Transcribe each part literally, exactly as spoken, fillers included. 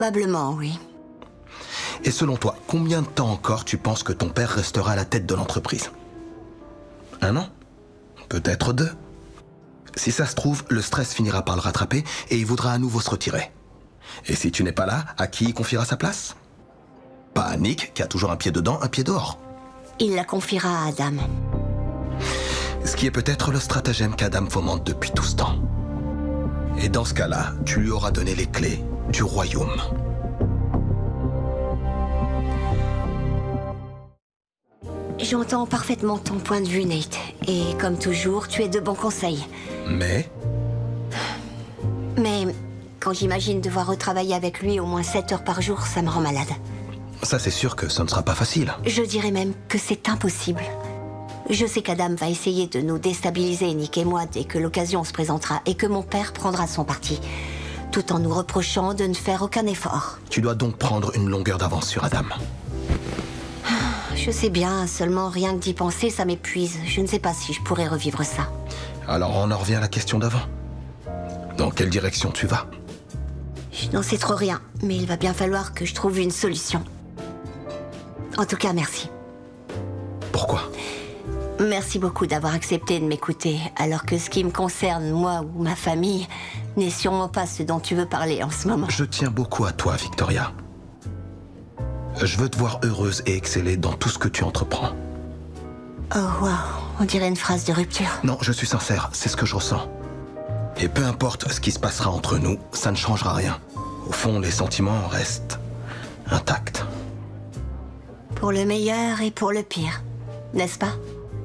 Probablement, oui. Et selon toi, combien de temps encore tu penses que ton père restera à la tête de l'entreprise? Un an? Peut-être deux. Si ça se trouve, le stress finira par le rattraper et il voudra à nouveau se retirer. Et si tu n'es pas là, à qui il confiera sa place? Pas à Nick, qui a toujours un pied dedans, un pied dehors. Il la confiera à Adam. Ce qui est peut-être le stratagème qu'Adam fomente depuis tout ce temps. Et dans ce cas-là, tu lui auras donné les clés du royaume. J'entends parfaitement ton point de vue, Nate. Et comme toujours, tu es de bons conseils. Mais... Mais quand j'imagine devoir retravailler avec lui au moins sept heures par jour, ça me rend malade. ça c'est sûr que ça ne sera pas facile. Je dirais même que c'est impossible. Je sais qu'Adam va essayer de nous déstabiliser, Nick et moi, dès que l'occasion se présentera, et que mon père prendra son parti, tout en nous reprochant de ne faire aucun effort. Tu dois donc prendre une longueur d'avance sur Adam. Je sais bien, seulement rien que d'y penser, ça m'épuise. Je ne sais pas si je pourrais revivre ça. Alors on en revient à la question d'avant. Dans quelle direction tu vas? Je n'en sais trop rien, mais il va bien falloir que je trouve une solution. En tout cas, merci. Pourquoi? Merci beaucoup d'avoir accepté de m'écouter, alors que ce qui me concerne, moi ou ma famille, n'est sûrement pas ce dont tu veux parler en ce moment. Je tiens beaucoup à toi, Victoria. Je veux te voir heureuse et exceller dans tout ce que tu entreprends. Oh, waouh, on dirait une phrase de rupture. Non, je suis sincère, c'est ce que je ressens. Et peu importe ce qui se passera entre nous, ça ne changera rien. Au fond, les sentiments restent intacts. Pour le meilleur et pour le pire, n'est-ce pas?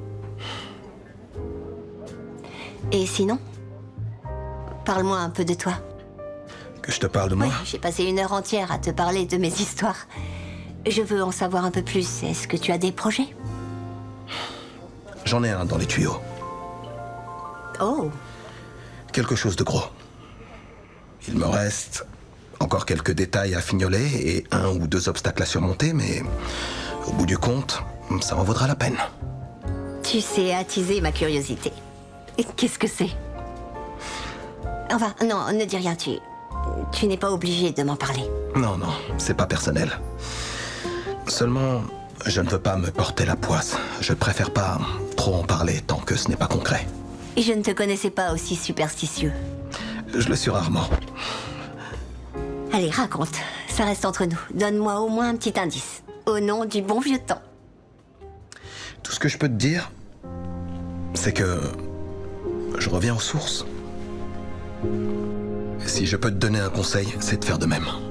Et sinon? Parle-moi un peu de toi. Que je te parle de moi? Oui, j'ai passé une heure entière à te parler de mes histoires. Je veux en savoir un peu plus. Est-ce que tu as des projets? J'en ai un dans les tuyaux. Oh. Quelque chose de gros. Il me reste encore quelques détails à fignoler et un ou deux obstacles à surmonter, mais au bout du compte, ça en vaudra la peine. Tu sais attiser ma curiosité. Et qu'est-ce que c'est? Enfin, non, ne dis rien, tu... Tu n'es pas obligé de m'en parler. Non, non, c'est pas personnel. Seulement, je ne veux pas me porter la poisse. Je préfère pas trop en parler tant que ce n'est pas concret. Et je ne te connaissais pas aussi superstitieux. Je le suis rarement. Allez, raconte. Ça reste entre nous. Donne-moi au moins un petit indice. Au nom du bon vieux temps. Tout ce que je peux te dire, c'est que je reviens aux sources. Si je peux te donner un conseil, c'est de faire de même.